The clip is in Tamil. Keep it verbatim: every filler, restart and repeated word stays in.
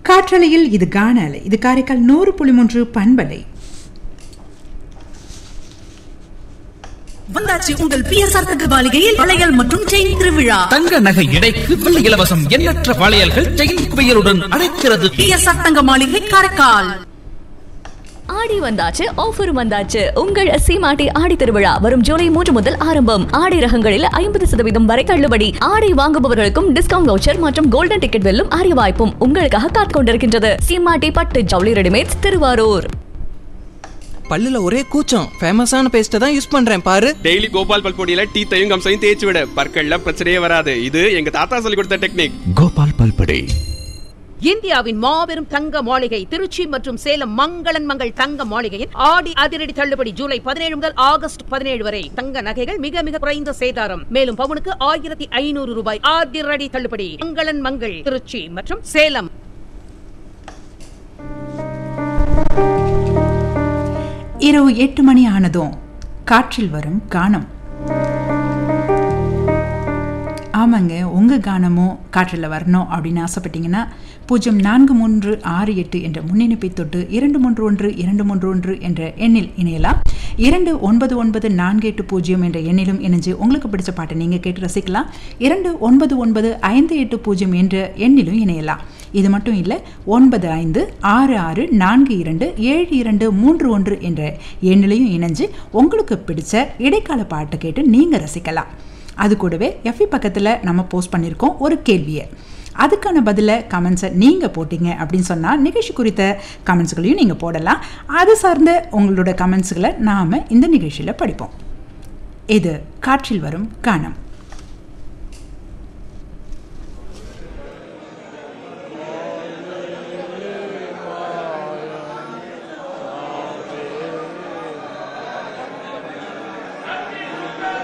காற்றலையில் இது கான அலை. இது காரைக்கால் நூறு புள்ளி மூன்று பண்பலை. வந்தாச்சு உங்கள் பிஎஸ்ஆர் தங்கபாலிகையில் வளையல் மற்றும் செயின் திருவிழா. தங்க நகை எடைக்கு வெள்ளி இலவசம். எண்ணற்ற வளையல்கள் செயின் குவியலுடன் அழைக்கிறது. பிஎஸ்ஆர் தங்க மாளிகை காரைக்கால். ஆடி வந்தாச்சு, ஆஃபர் வந்தாச்சு. உங்கள் சீமாட்டி ஆடி திருவிழா வரும் ஜூலை மூன்று முதல் ஆரம்பம். ஆடை ரகங்களில் ஐம்பது சதவீதம் வரை தள்ளுபடி. ஆடை வாங்குபவர்களுக்கும் டிஸ்கவுண்ட் வவுச்சர் மற்றும் கோல்டன் டிக்கெட் வெல்லும் அரிய வாய்ப்பும் உங்களுக்காக காத்துக் கொண்டிருக்கின்றது. சீமாட்டி பட்டு ஜவுளி ரெடிமேட்ஸ், திருவாரூர். பல்லுல ஒரே கூச்சம். ஃபேமஸான பேஸ்ட்டை தான் யூஸ் பண்றேன் பாரு. டெய்லி கோபால் பல்பொடியில டீத்தையும் கம்சையும் தேய்ச்சி விட, பற்கள்ல பிரச்சனையே வராது. இது எங்க தாத்தா சொல்லி கொடுத்த டெக்னிக். கோபால் பல்பொடி. இந்தியாவின் மாபெரும் தங்க மாளிகை திருச்சி மற்றும் சேலம் மங்களன் மங்கள் தங்க மாளிகையின் ஆடி அதிரடி தள்ளுபடி ஜூலை பதினேழு முதல் ஆகஸ்ட் பதினேழு வரை. தங்க நகைகள் மிக மிக குறைந்த சேதாரம். மேலும் பவுனுக்கு ஆயிரத்தி ஐநூறு ரூபாய் அதிரடி தள்ளுபடி. மங்களன் மங்கள் திருச்சி மற்றும் சேலம். இரவு எட்டு மணி ஆனதும் காற்றில் வரும் கானம். ஆமாங்க, உங்கள் கானமும் காற்றில் வரணும் அப்படின்னு ஆசைப்பட்டீங்கன்னா பூஜ்ஜியம் நான்கு மூன்று ஆறு எட்டு என்ற முன்னிணைப்பை தொட்டு இரண்டு மூன்று ஒன்று இரண்டு மூன்று ஒன்று என்ற எண்ணில் இணையலாம். இரண்டு ஒன்பது ஒன்பது நான்கு எட்டு பூஜ்ஜியம் என்ற எண்ணிலும் இணைஞ்சு உங்களுக்கு பிடிச்ச பாட்டை நீங்கள் கேட்டு ரசிக்கலாம். இரண்டு ஒன்பது ஒன்பது ஐந்து எட்டு பூஜ்ஜியம் என்ற எண்ணிலும் இணையலாம். இது மட்டும் இல்லை, ஒன்பது ஐந்து ஆறு ஆறு நான்கு இரண்டு ஏழு இரண்டு மூன்று ஒன்று என்ற எண்ணிலையும் இணைஞ்சு உங்களுக்கு பிடிச்ச இடைக்கால பாட்டை கேட்டு நீங்கள் ரசிக்கலாம். அது கூடவே எஃபி பக்கத்தில் நம்ம போஸ்ட் பண்ணியிருக்கோம் ஒரு கேள்வியை. அதுக்கான பதிலை கமெண்ட்ஸை நீங்கள் போட்டிங்க அப்படின்னு சொன்னால் நிகழ்ச்சி குறித்த கமெண்ட்ஸ்களையும் நீங்கள் போடலாம். அது சார்ந்த உங்களோட கமெண்ட்ஸுகளை நாம் இந்த நிகழ்ச்சியில் படிப்போம். இது காற்றில் வரும் கானம்.